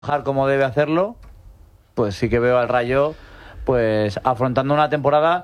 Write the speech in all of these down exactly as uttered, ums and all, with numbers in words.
trabajar como debe hacerlo, pues sí que veo al Rayo pues afrontando una temporada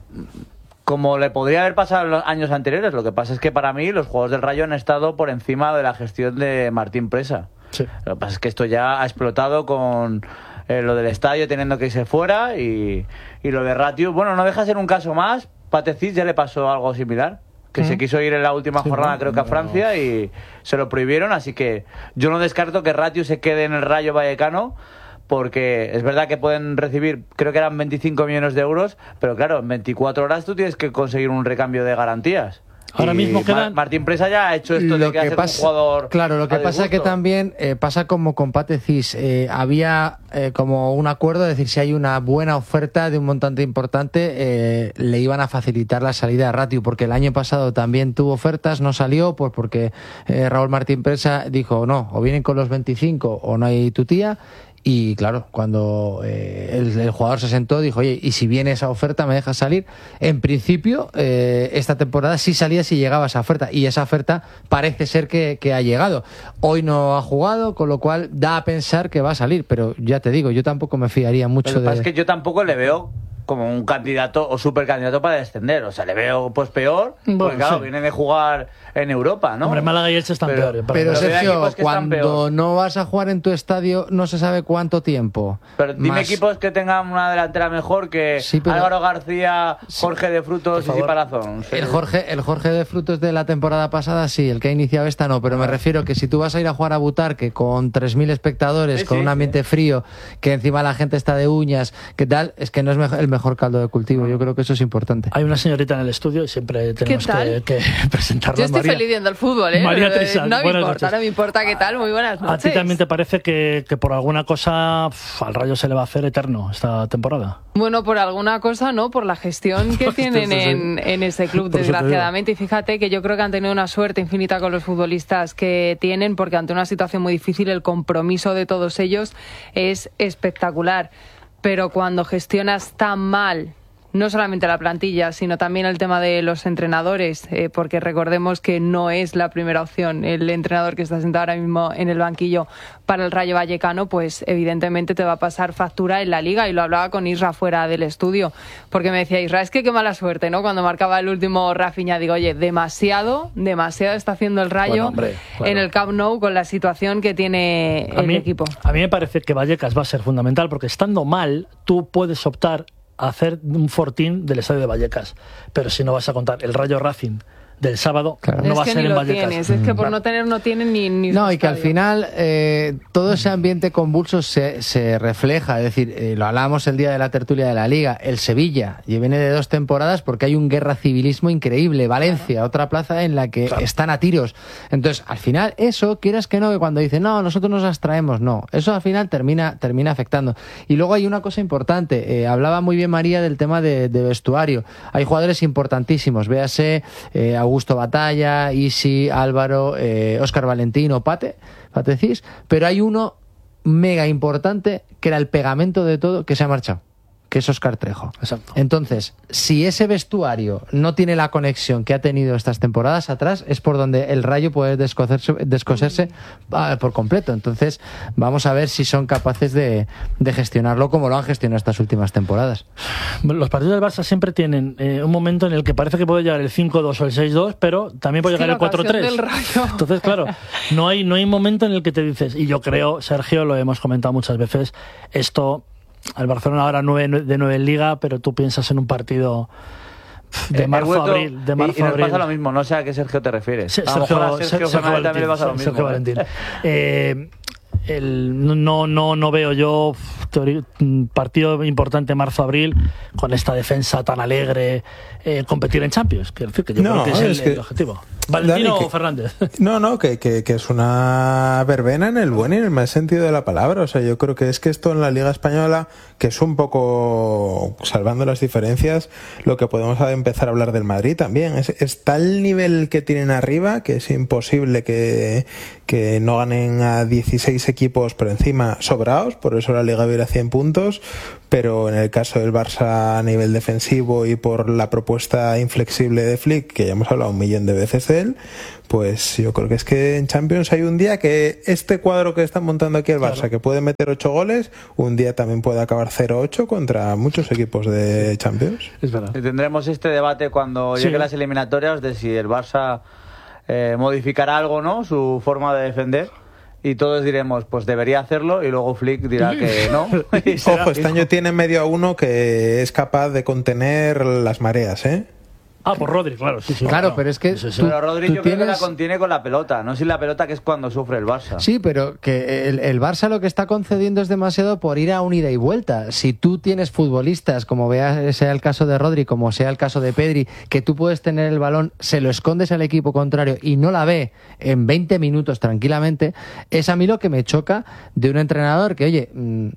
como le podría haber pasado en los años anteriores. Lo que pasa es que para mí los juegos del Rayo han estado por encima de la gestión de Martín Presa. Sí. Lo que pasa es que esto ya ha explotado con eh, lo del estadio teniendo que irse fuera y, y lo de Ratiu, bueno, no deja de ser un caso más. Patecic ya le pasó algo similar, que ¿Mm? se quiso ir en la última sí, jornada, no, creo que a Francia, no. y se lo prohibieron, así que yo no descarto que Ratiu se quede en el Rayo Vallecano, porque es verdad que pueden recibir, creo que eran veinticinco millones de euros, pero claro, en veinticuatro horas tú tienes que conseguir un recambio de garantías. Ahora y mismo quedan... Martín Presa ya ha hecho esto lo de que, que pasa, un jugador claro, lo que pasa es que también eh, pasa como con Patecic, eh, había eh, como un acuerdo, es decir, si hay una buena oferta de un montante importante, eh, le iban a facilitar la salida a Ratiu, porque el año pasado también tuvo ofertas, no salió, pues porque eh, Raúl Martín Presa dijo, no, o vienen con los veinticinco o no hay tu tía. Y claro, cuando eh, el, el jugador se sentó, dijo, oye, ¿y si viene esa oferta, me dejas salir? En principio, eh, esta temporada sí salía si llegaba esa oferta. Y esa oferta parece ser que, que ha llegado. Hoy no ha jugado, con lo cual da a pensar que va a salir. Pero ya te digo, yo tampoco me fiaría mucho Lo que de... pasa es que yo tampoco le veo como un candidato o supercandidato para descender. O sea, le veo pues peor, bueno, porque claro, sí. viene de jugar en Europa, ¿no? Hombre, Málaga y Elche están pero, peores. Pero, pero Sergio, cuando peor. no vas a jugar en tu estadio, no se sabe cuánto tiempo. Pero dime Más... equipos que tengan una delantera mejor que sí, pero... Álvaro García, Jorge de Frutos y Palazón. Sí. El Jorge, el Jorge de Frutos de la temporada pasada, sí, el que ha iniciado esta no, pero ah. me refiero que si tú vas a ir a jugar a Butarque con tres mil espectadores, sí, con sí, un ambiente sí. frío, que encima la gente está de uñas, ¿qué tal? Es que no es el mejor caldo de cultivo. Yo creo que eso es importante. Hay una señorita en el estudio y siempre tenemos que, que presentarla. Yo estoy María. feliz viendo el fútbol, ¿eh? María Teresa, no me importa, noches. no me importa qué tal. Muy buenas noches. ¿A ti también te parece que, que por alguna cosa pff, al Rayo se le va a hacer eterno esta temporada? Bueno, por alguna cosa no, por la gestión que tienen en, en ese club, desgraciadamente. Y fíjate que yo creo que han tenido una suerte infinita con los futbolistas que tienen, porque ante una situación muy difícil el compromiso de todos ellos es espectacular. Pero cuando gestionas tan mal, no solamente la plantilla, sino también el tema de los entrenadores, eh, porque recordemos que no es la primera opción el entrenador que está sentado ahora mismo en el banquillo para el Rayo Vallecano, pues evidentemente te va a pasar factura en la Liga. Y lo hablaba con Isra fuera del estudio, porque me decía, Isra, es que qué mala suerte, ¿no? Cuando marcaba el último Rafinha, digo, oye, demasiado, demasiado está haciendo el Rayo bueno, hombre, claro. en el Camp Nou con la situación que tiene a el mí, equipo. A mí me parece que Vallecas va a ser fundamental, porque estando mal, tú puedes optar a hacer un fortín del estadio de Vallecas, pero si no vas a contar el Rayo Racing del sábado, claro. no es va que a ser ni en lo Vallecas. Tienes. Es que por no tener no tienen ni, ni no, y que estadio. al final eh, todo ese ambiente convulso se, se refleja, es decir, eh, lo hablábamos el día de la tertulia de la Liga, el Sevilla, y viene de dos temporadas porque hay un guerra civilismo increíble, Valencia, claro. otra plaza en la que claro. están a tiros. Entonces, al final, eso, quieras que no, que cuando dicen, no, nosotros nos abstraemos, no, eso al final termina, termina afectando. Y luego hay una cosa importante, eh, hablaba muy bien María del tema de, de vestuario, hay jugadores importantísimos, véase eh, Augusto Batalla, Isi, Álvaro, eh, Óscar Valentino, Pate, Patecic, pero hay uno mega importante que era el pegamento de todo que se ha marchado, que es Óscar Trejo. Exacto. Entonces, si ese vestuario no tiene la conexión que ha tenido estas temporadas atrás, es por donde el Rayo puede descoserse, descoserse uh, por completo. Entonces, vamos a ver si son capaces de, de gestionarlo como lo han gestionado estas últimas temporadas. Los partidos del Barça siempre tienen eh, un momento en el que parece que puede llegar el cinco dos o el seis dos, pero también puede es llegar el cuatro tres. Entonces, claro, no hay, no hay momento en el que te dices, y yo creo, Sergio, lo hemos comentado muchas veces, esto... Al Barcelona ahora nueve de nueve en Liga, pero tú piensas en un partido de marzo a abril. De marzo y, y nos abril. pasa lo mismo, no sé a qué Sergio te refieres. Sí, a lo Sergio, mejor a Sergio, Sergio Fernández también le pasa lo mismo. Sergio ¿eh? Valentín. Eh, el, no, no, no veo yo teoría, partido importante marzo-abril con esta defensa tan alegre, eh, competir en Champions. Quiero decir que yo no, creo que es, es el, que... el objetivo. ¿Valentino Dani, que, o Fernández? No, no, que, que, que es una verbena en el buen y en el mal sentido de la palabra. O sea, yo creo que es que esto en la Liga Española, que es un poco, salvando las diferencias, lo que podemos empezar a hablar del Madrid también. Es, es tal nivel que tienen arriba que es imposible que, que no ganen a dieciséis equipos por encima sobrados. Por eso la Liga hubiera a cien puntos, pero en el caso del Barça a nivel defensivo y por la propuesta inflexible de Flick, que ya hemos hablado un millón de veces de él, pues yo creo que es que en Champions hay un día que este cuadro que están montando aquí el Barça, claro, que puede meter ocho goles, un día también puede acabar cero ocho contra muchos equipos de Champions. Es verdad. Y tendremos este debate cuando sí. lleguen las eliminatorias de si el Barça eh, modificará algo, ¿no? Su forma de defender. Y todos diremos, pues debería hacerlo, y luego Flick dirá que no. Ojo, este año tiene medio a uno que es capaz de contener las mareas, ¿eh? Ah, por Rodri, claro, sí, sí. Claro, claro. pero es que... Tú, pero Rodri yo tienes... creo que la contiene con la pelota, no sin la pelota, que es cuando sufre el Barça. Sí, pero que el, el Barça lo que está concediendo es demasiado por ir a un ida y vuelta. Si tú tienes futbolistas, como vea, sea el caso de Rodri, como sea el caso de Pedri, que tú puedes tener el balón, se lo escondes al equipo contrario y no la ve en veinte minutos tranquilamente, es a mí lo que me choca de un entrenador que, oye, mmm,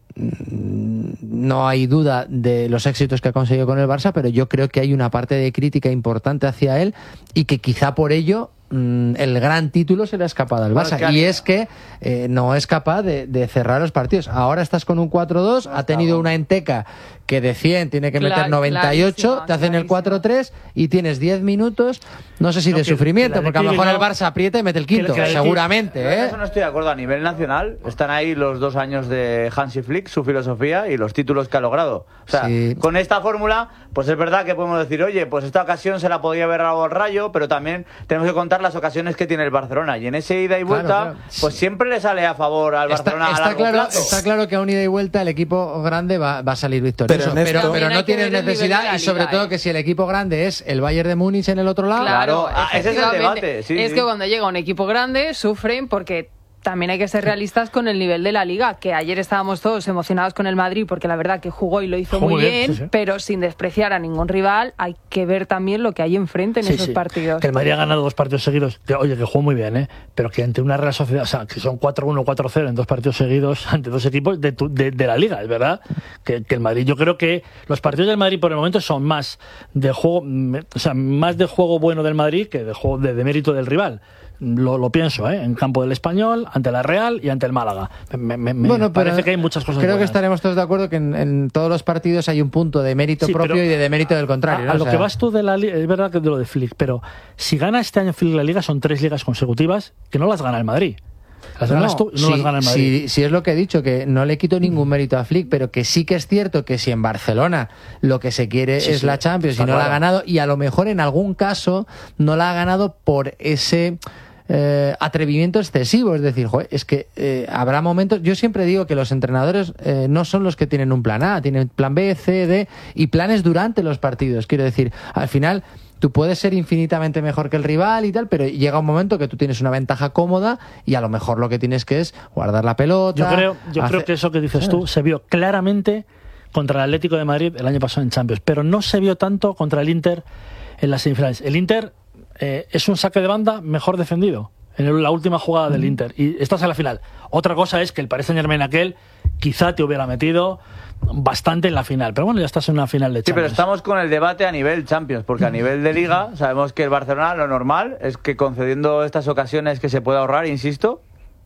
no hay duda de los éxitos que ha conseguido con el Barça, pero yo creo que hay una parte de crítica importante hacia él y que quizá por ello mmm, el gran título se le ha escapado al Barça. Bueno, y es que eh, no es capaz de, de cerrar los partidos. Ahora estás con un cuatro dos, no ha tenido bueno. una enteca que de cien tiene que meter noventa y ocho, te hacen el cuatro tres y tienes diez minutos, no sé si no, de que, sufrimiento, que porque a lo mejor no, el Barça aprieta y mete el quinto, que, que seguramente. ¿eh? Eso no estoy de acuerdo. A nivel nacional están ahí los dos años de Hansi Flick, su filosofía y los títulos que ha logrado. O sea, sí. con esta fórmula, pues es verdad que podemos decir, oye, pues esta ocasión se la podía haber dado al Rayo, pero también tenemos que contar las ocasiones que tiene el Barcelona. Y en ese ida y vuelta, claro, claro. pues siempre le sale a favor al está, Barcelona está a largo claro, plazo. Está claro que a un ida y vuelta el equipo grande va, va a salir victorioso. Pero, pero, pero no tienes necesidad, y sobre todo que si el equipo grande es el Bayern de Múnich en el otro lado. Claro, ah, ese es el debate. Sí, es sí. que cuando llega un equipo grande sufren porque también hay que ser realistas con el nivel de la Liga, que ayer estábamos todos emocionados con el Madrid porque la verdad que jugó y lo hizo jugó muy bien, bien sí, sí. pero sin despreciar a ningún rival, hay que ver también lo que hay enfrente en sí, esos sí. partidos. Que el Madrid ha ganado dos partidos seguidos, que oye, que jugó muy bien, ¿eh? Pero que ante una Real Sociedad, o sea, que son cuatro uno, cuatro cero en dos partidos seguidos ante dos equipos de, tu, de, de la Liga, es verdad, que, que el Madrid, yo creo que los partidos del Madrid por el momento son más de juego, o sea, más de juego bueno del Madrid que de juego de, de mérito del rival. Lo, lo pienso, ¿eh? En campo del Español, ante la Real y ante el Málaga. Me, me, bueno, me parece que hay muchas cosas creo buenas. Que estaremos todos de acuerdo que en, en todos los partidos hay un punto de mérito sí, propio y de demérito del contrario. A, ¿no? a lo o sea... que vas tú de la Liga, es verdad que de lo de Flick, pero si gana este año Flick la Liga son tres ligas consecutivas que no las gana el Madrid. Las ganas no, tú, no sí, las gana el Madrid. Sí, sí, es lo que he dicho, que no le quito ningún mérito a Flick, pero que sí que es cierto que si en Barcelona lo que se quiere sí, es sí, la Champions y no claro. la ha ganado, y a lo mejor en algún caso no la ha ganado por ese... Eh, atrevimiento excesivo, es decir, joder, es que eh, habrá momentos, yo siempre digo que los entrenadores eh, no son los que tienen un plan A, tienen plan B, C, D y planes durante los partidos, quiero decir, al final tú puedes ser infinitamente mejor que el rival y tal, pero llega un momento que tú tienes una ventaja cómoda y a lo mejor lo que tienes que es guardar la pelota. Yo creo, yo hacer... creo que eso que dices tú se vio claramente contra el Atlético de Madrid el año pasado en Champions, pero no se vio tanto contra el Inter en las semifinales. El Inter Eh, es un saque de banda mejor defendido en la última jugada del Inter y estás en la final. Otra cosa es que el Paris Saint-Germain aquel quizá te hubiera metido bastante en la final, pero bueno, ya estás en una final de Champions. Sí, pero estamos con el debate a nivel Champions, porque a nivel de Liga sabemos que el Barcelona lo normal es que concediendo estas ocasiones que se puede ahorrar, insisto,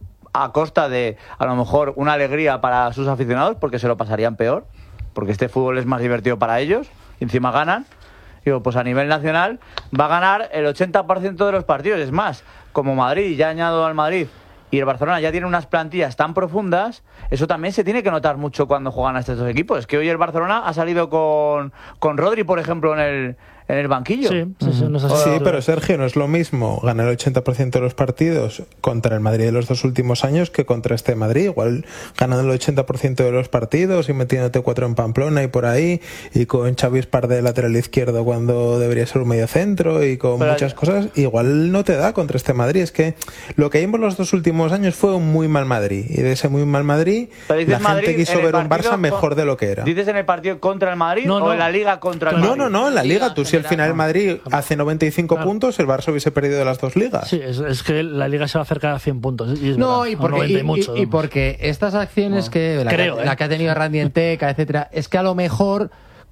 a costa de a lo mejor una alegría para sus aficionados, porque se lo pasarían peor, porque este fútbol es más divertido para ellos, y encima ganan. Digo, pues a nivel nacional va a ganar el ochenta por ciento de los partidos. Es más, como Madrid, ya añado al Madrid, y el Barcelona ya tiene unas plantillas tan profundas, eso también se tiene que notar mucho cuando juegan a estos dos equipos. Es que hoy el Barcelona ha salido con, con Rodri, por ejemplo, en el, en el banquillo. Sí, sí, sí, no sé sí, pero Sergio, no es lo mismo ganar el ochenta por ciento de los partidos contra el Madrid de los dos últimos años que contra este Madrid. Igual ganando el ochenta por ciento de los partidos y metiéndote cuatro en Pamplona y por ahí, y con Xavi Espar de lateral izquierdo cuando debería ser un medio centro y con pero muchas cosas, igual no te da contra este Madrid. Es que lo que vimos los dos últimos años fue un muy mal Madrid, y de ese muy mal Madrid la Madrid, gente quiso ver un Barça mejor con, de lo que era. ¿Dices en el partido contra el Madrid no, no. o en la Liga contra el no, Madrid? No, no, no, en la Liga. Tú si al final el Madrid hace noventa y cinco claro. puntos, el Barça hubiese perdido de las dos ligas. Sí, es, es que la Liga se va a acercar a cien puntos. Y es no, verdad, y, porque, y, y, mucho, y porque estas acciones no. que la, Creo, que ¿eh? la que ha tenido Randy Enteca, etcétera, es que a lo mejor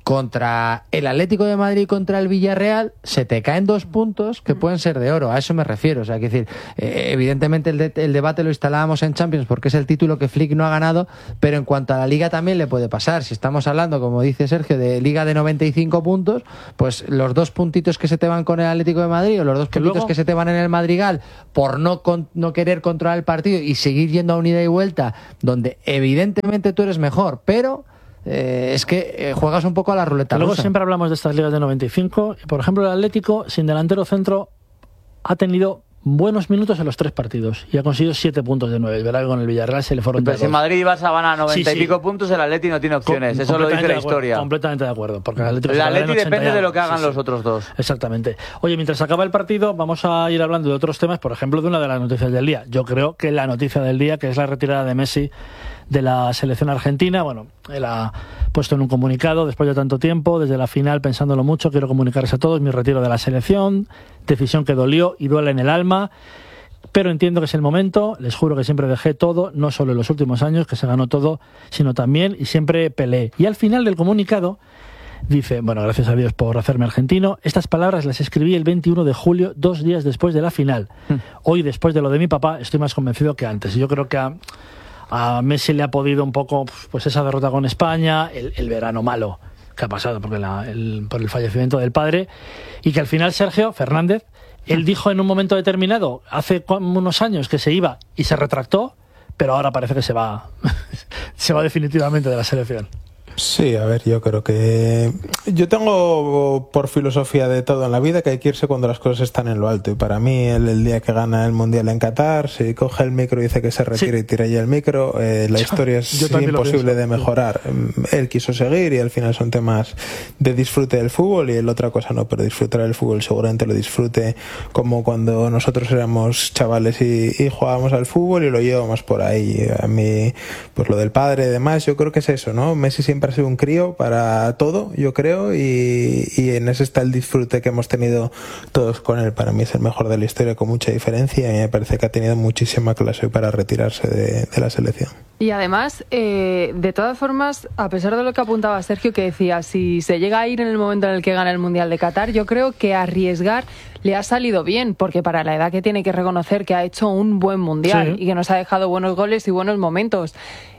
contra el Atlético de Madrid y contra el Villarreal se te caen dos puntos que pueden ser de oro, a eso me refiero. O sea, que decir, eh, evidentemente el, de, el debate lo instalábamos en Champions porque es el título que Flick no ha ganado, pero en cuanto a la Liga también le puede pasar. Si estamos hablando, como dice Sergio, de Liga de noventa y cinco puntos, pues los dos puntitos que se te van con el Atlético de Madrid o los dos puntitos luego... que se te van en el Madrigal por no, con, no querer controlar el partido y seguir yendo a un ida y vuelta, donde evidentemente tú eres mejor, pero... Eh, es que eh, juegas un poco a la ruleta Luego rusa. Siempre hablamos de estas ligas de noventa y cinco. Por ejemplo, el Atlético, sin delantero centro, ha tenido buenos minutos en los tres partidos y ha conseguido siete puntos de nueve. Verá que con el Villarreal se le fueron Pero si Madrid y Barça van a noventa sí, y pico sí. puntos, el Atleti no tiene opciones. Com Eso lo dice la historia. Completamente de acuerdo. Porque el Atlético el Atleti depende ya, de lo que hagan sí, los sí. otros dos. Exactamente. Oye, mientras acaba el partido, vamos a ir hablando de otros temas. Por ejemplo, de una de las noticias del día. Yo creo que la noticia del día, que es la retirada de Messi de la selección argentina. Bueno, él ha puesto en un comunicado, después de tanto tiempo, desde la final, pensándolo mucho, quiero comunicarles a todos mi retiro de la selección, decisión que dolió y duele en el alma, pero entiendo que es el momento, les juro que siempre dejé todo, no solo en los últimos años, que se ganó todo, sino también, y siempre peleé. Y al final del comunicado dice, bueno, gracias a Dios por hacerme argentino, estas palabras las escribí el veintiuno de julio, dos días después de la final. Mm. Hoy, después de lo de mi papá, estoy más convencido que antes. Yo creo que a... A Messi le ha podido un poco, pues esa derrota con España, el, el verano malo que ha pasado porque la, el, por el fallecimiento del padre, y que al final Sergio Fernández, él dijo en un momento determinado, hace unos años, que se iba y se retractó, pero ahora parece que se va, se va definitivamente de la selección. Sí, a ver, yo creo que... Yo tengo por filosofía de todo en la vida que hay que irse cuando las cosas están en lo alto. Y para mí, el, el día que gana el Mundial en Qatar, si coge el micro y dice que se retira sí. y tira ya el micro, eh, la yo, historia es imposible de mejorar. Él quiso seguir y al final son temas de disfrute del fútbol y el otra cosa no, pero disfrutar del fútbol seguramente lo disfrute como cuando nosotros éramos chavales y, y jugábamos al fútbol y lo llevamos por ahí. A mí, pues lo del padre y demás, yo creo que es eso, ¿no? Messi siempre ha sido un crío para todo, yo creo, y, y en ese está el disfrute que hemos tenido todos con él. Para mí es el mejor de la historia con mucha diferencia y a mí me parece que ha tenido muchísima clase para retirarse de, de la selección. Y además, eh, de todas formas, a pesar de lo que apuntaba Sergio, que decía, si se llega a ir en el momento en el que gana el Mundial de Qatar, yo creo que arriesgar le ha salido bien, porque para la edad que tiene que reconocer que ha hecho un buen Mundial sí. y que nos ha dejado buenos goles y buenos momentos.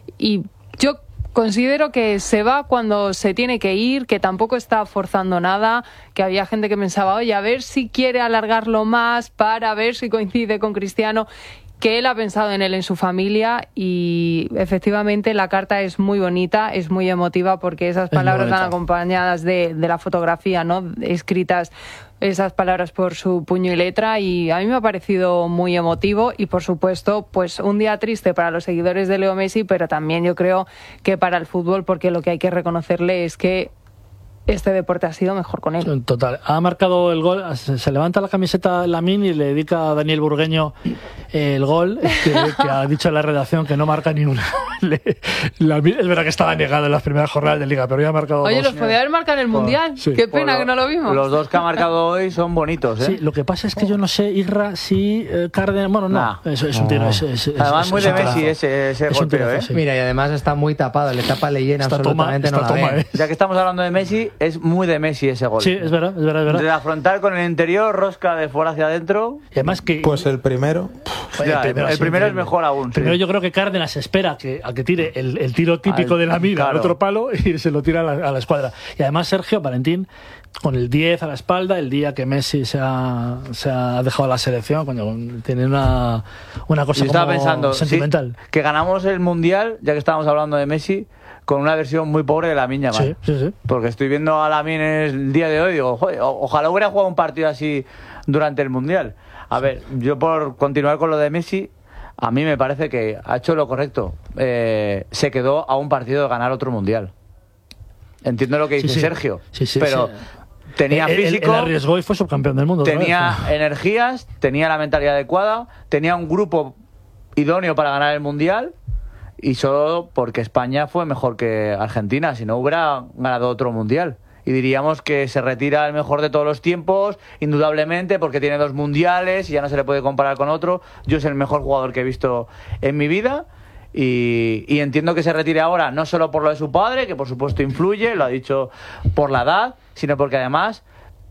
Y yo considero que se va cuando se tiene que ir, que tampoco está forzando nada, que había gente que pensaba, oye, a ver si quiere alargarlo más para ver si coincide con Cristiano, que él ha pensado en él, en su familia, y efectivamente la carta es muy bonita, es muy emotiva, porque esas palabras van acompañadas de, de la fotografía, ¿no? Escritas esas palabras por su puño y letra, y a mí me ha parecido muy emotivo y, por supuesto, pues un día triste para los seguidores de Leo Messi, pero también yo creo que para el fútbol, porque lo que hay que reconocerle es que este deporte ha sido mejor con él. Total. Ha marcado el gol, se, se levanta la camiseta Lamine y le dedica a Daniel Burgueño el gol, que, que ha dicho en la redacción que no marca ni una. Le, Lamine, es verdad que estaba negado en las primeras jornadas de Liga, pero ya ha marcado Oye, dos. los podía haber marcado en el Mundial. Sí. Qué pena que no lo vimos. Los dos que ha marcado hoy son bonitos, ¿eh? Sí, lo que pasa es que yo no sé, Irra, si eh, Cárdenas... Bueno, no, nah. eso es un tiro. Es, es, es, además, es, muy es de Messi ese, ese es golpeo, ¿eh? Sí. Mira, y además está muy tapado, le tapa Leyen absolutamente, toma, no la toma, ve. ¿eh? Ya que estamos hablando de Messi, es muy de Messi ese gol. Sí, es verdad, es verdad, es verdad. De afrontar con el interior, rosca de fuera hacia adentro. Y además que... Pues el primero... Ya, el primero, el primero es mejor aún. Primero sí. yo creo que Cárdenas espera que, a que tire el, el tiro típico al, de la mira claro. al otro palo y se lo tira a la, a la escuadra. Y además Sergio Valentín, con el diez a la espalda, el día que Messi se ha, se ha dejado la selección, cuando tiene una, una cosa como pensando, sentimental. Sí, que ganamos el Mundial, ya que estábamos hablando de Messi, con una versión muy pobre de Lamine Yamal. Sí, sí, sí. Porque estoy viendo a Lamine el día de hoy y digo, joder, ojalá hubiera jugado un partido así durante el Mundial. A ver, yo por continuar con lo de Messi, a mí me parece que ha hecho lo correcto. Eh, se quedó a un partido de ganar otro Mundial. Entiendo lo que dice sí, sí. Sergio, sí, sí, pero sí. tenía el, físico, el, el arriesgó y fue subcampeón del mundo. tenía energías, tenía la mentalidad adecuada, tenía un grupo idóneo para ganar el Mundial, y solo porque España fue mejor que Argentina, si no hubiera ganado otro Mundial. Y diríamos que se retira el mejor de todos los tiempos, indudablemente, porque tiene dos mundiales y ya no se le puede comparar con otro. Yo es el mejor jugador que he visto en mi vida Y, y entiendo que se retire ahora, no solo por lo de su padre, que por supuesto influye, lo ha dicho por la edad, sino porque además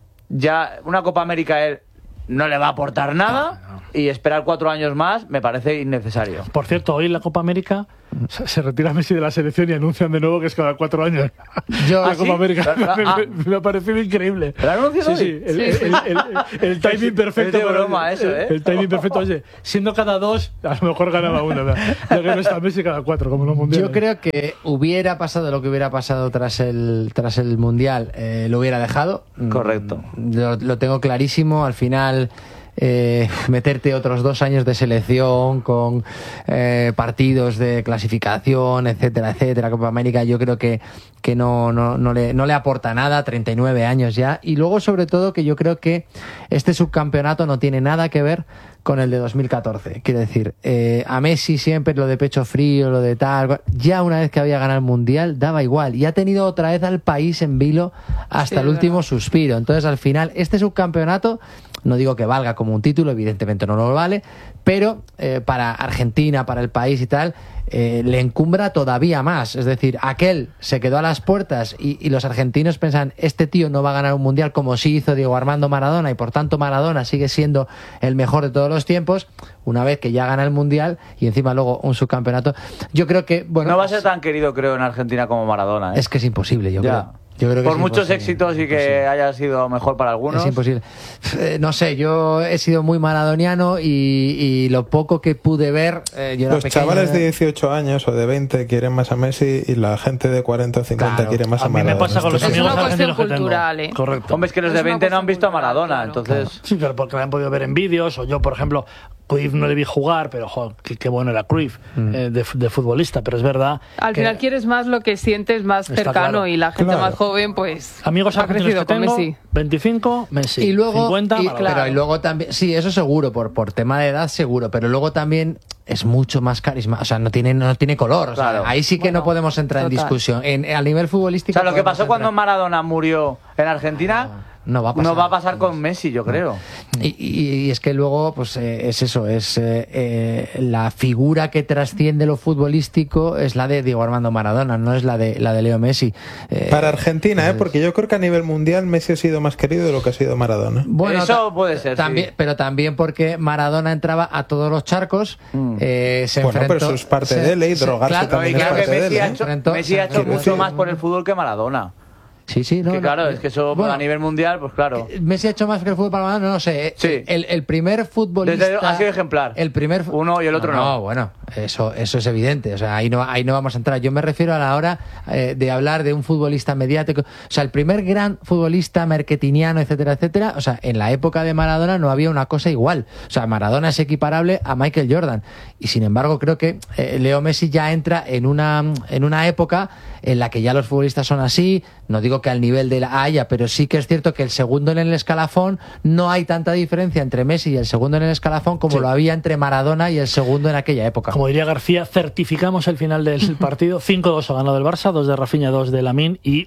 ya una Copa América a él no le va a aportar nada, no, no. y esperar cuatro años más me parece innecesario. Por cierto, hoy en la Copa América se, se retira Messi de la selección y anuncian de nuevo que es cada cuatro años. Yo, la ¿Ah, Copa sí? América Ah, me, ah. me, me ha parecido increíble. ¿Lo anuncian sí, hoy? sí, el, Sí. el, el, el, el timing perfecto. Es de broma para, eso, ¿eh? El timing perfecto. Oye, siendo cada dos, a lo mejor ganaba uno. ¿verdad? Ya que no está Messi cada cuatro, como los mundiales. Yo creo que hubiera pasado lo que hubiera pasado tras el tras el Mundial, eh, lo hubiera dejado. Correcto. Lo, lo tengo clarísimo. Al final, eh, meterte otros dos años de selección con eh, partidos de clasificación, etcétera, etcétera, Copa América, yo creo que, que no, no, no, le, no le aporta nada, treinta y nueve años ya. Y luego, sobre todo, que yo creo que este subcampeonato no tiene nada que ver con el de dos mil catorce. Quiero decir, eh, a Messi siempre lo de pecho frío, lo de tal, ya una vez que había ganado el Mundial daba igual, y ha tenido otra vez al país en vilo hasta Sí, el último verdad. suspiro. Entonces, al final, este subcampeonato, no digo que valga como un título, evidentemente no lo vale, pero eh, para Argentina, para el país y tal, eh, le encumbra todavía más. Es decir, aquel se quedó a las puertas y, y los argentinos pensan, este tío no va a ganar un Mundial como sí hizo Diego Armando Maradona, y por tanto Maradona sigue siendo el mejor de todos los tiempos. Una vez que ya gana el Mundial y encima luego un subcampeonato, yo creo que, bueno, No va a ser tan querido, creo, en Argentina como Maradona, ¿eh? es que es imposible, yo Ya. creo. Yo creo que Por es muchos imposible, éxitos y que imposible. haya sido mejor para algunos. Es imposible. Eh, no sé, yo he sido muy maradoniano y, y lo poco que pude ver, eh, yo era Los pequeño, chavales de era- dieciocho años o de veinte quieren más a Messi y la gente de cuarenta o cincuenta Claro. quiere más a, A mí me Maradona. pasa con los Esto Es amigos una cuestión argentinos que tengo. cultural, ¿eh? Correcto. Hombre, es que los Es de una veinte no han cuestión visto a cultural, Maradona, claro. entonces... Sí, pero porque lo han podido ver en vídeos, o yo, por ejemplo, Cruyff no le vi jugar, pero joder, qué, qué bueno era Cruyff Mm. eh, de, de futbolista, pero es verdad. Al que final quieres más lo que sientes más Está cercano, claro. y la gente Claro. más joven, pues, amigos ha argentinos crecido que con tengo, Messi. veinticinco, Messi, y luego cincuenta, y, Maradona. pero y luego también, sí, eso seguro, por por tema de edad seguro, pero luego también es mucho más carisma, o sea, no tiene no tiene color, o sea, Claro. ahí sí que Bueno, no podemos entrar total. en discusión. En, a nivel O futbolístico, sea, lo que podemos pasó cuando entrar. Maradona murió en Argentina No va a pasar. no va a pasar con Messi, yo creo. Y, y- y es que luego, pues eh, es eso, es eh, eh, la figura que trasciende lo futbolístico es la de Diego Armando Maradona, no es la de la de Leo Messi. Eh, Para Argentina, ¿eh? Porque yo creo que a nivel mundial Messi ha sido más querido de lo que ha sido Maradona. Bueno, Eso ta- puede ser, también, sí. pero también porque Maradona entraba a todos los charcos, Mm. eh, se Bueno, enfrentó. pero eso es parte se- de él, y se- drogarse claro, No, también y es creo que parte de Messi él, ha ¿eh? hecho, Enfrentó- Messi ha hecho Quiero mucho decir- más por el fútbol que Maradona. Sí, sí, no, que no, claro, eh, es que eso bueno, a nivel mundial, pues claro. Messi ha hecho más que el fútbol para Maradona, no lo sé. eh, Sí. El, el primer futbolista Desde- ha sido ejemplar. El primer fu- Uno y el otro no. No, bueno, eso eso es evidente. O sea, ahí no ahí no vamos a entrar. Yo me refiero a la hora eh, de hablar de un futbolista mediático. O sea, el primer gran futbolista marketingiano, etcétera, etcétera. O sea, en la época de Maradona no había una cosa igual. O sea, Maradona es equiparable a Michael Jordan. Y sin embargo, creo que eh, Leo Messi ya entra en una en una época en la que ya los futbolistas son así. No digo que al nivel de la Haya, pero sí que es cierto que el segundo en el escalafón no hay tanta diferencia entre Messi y el segundo en el escalafón como Sí. lo había entre Maradona y el segundo en aquella época. Como diría García, certificamos el final del partido. cinco dos ha ganado el Barça, dos de Rafinha, dos de Lamine y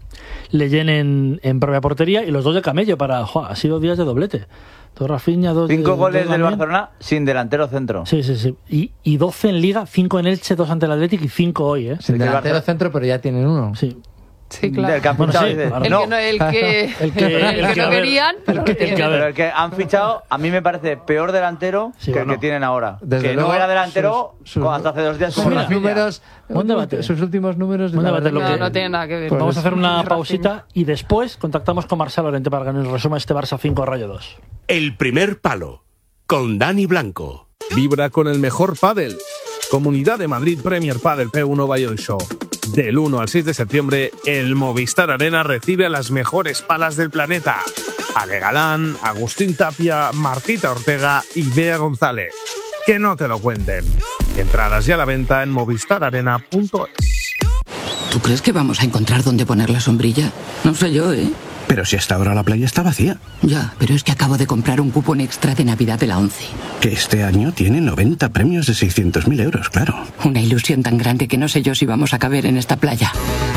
Leyen en, en propia portería, y los dos de Camello para... ¡Joder! Ha sido días de doblete. Dos Rafinha, dos Cinco de, goles dos del Lamine. Barcelona sin delantero centro. Sí, sí, sí. Y, y doce en Liga, cinco en Elche, dos ante el Atlético y cinco hoy, ¿eh? Sin que el delantero Barça- centro, pero ya tienen uno. Sí. Sí, claro. Del que han Bueno, fichado, sí, dice. claro. El No, que no, el que, El que- el el que que, a no ver, querían, pero el que- lo tienen. el que, a ver. pero el que han fichado a mí me parece peor delantero Sí, que el bueno. que tienen ahora. Desde que luego, no era delantero sus- sus- hasta hace dos días Sus como mira, Rafinha. números, Buen debate. sus últimos números. Buen la debate, verdad lo No, que- no tiene nada que ver. Pues vamos a hacer una Rafinha. pausita y después contactamos con Marcelo Lorente para que nos resuma este Barça cinco Rayo dos. El primer palo, con Dani Blanco. Vibra con el mejor pádel. Comunidad de Madrid Premier Padel P uno Valladolid Show. Del uno al seis de septiembre, el Movistar Arena recibe a las mejores palas del planeta. Ale Galán, Agustín Tapia, Martita Ortega y Bea González. Que no te lo cuenten. Entradas ya a la venta en movistar arena punto es. ¿Tú crees que vamos a encontrar dónde poner la sombrilla? No sé yo, ¿eh? Pero si hasta ahora la playa está vacía. Ya, pero es que acabo de comprar un cupón extra de Navidad de la ONCE. Que este año tiene noventa premios de seiscientos mil euros, claro. Una ilusión tan grande que no sé yo si vamos a caber en esta playa.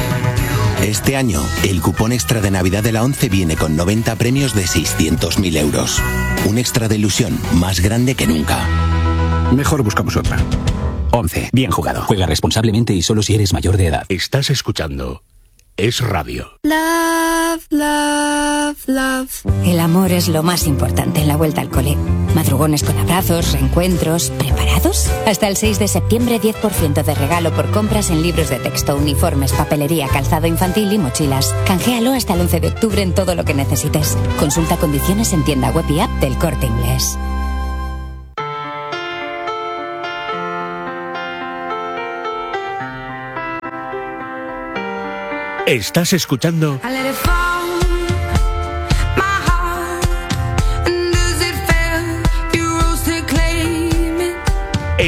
Este año, el cupón extra de Navidad de la ONCE viene con noventa premios de seiscientos mil euros. Un extra de ilusión más grande que nunca. Mejor buscamos otra. once. Bien jugado. Juega responsablemente y solo si eres mayor de edad. Estás escuchando Es Radio. Love, love, love. El amor es lo más importante en la vuelta al cole. Madrugones con abrazos, reencuentros. ¿Preparados? Hasta el seis de septiembre, diez por ciento de regalo por compras en libros de texto, uniformes, papelería, calzado infantil y mochilas. Canjealo hasta el once de octubre en todo lo que necesites. Consulta condiciones en tienda web y app del Corte Inglés. Estás escuchando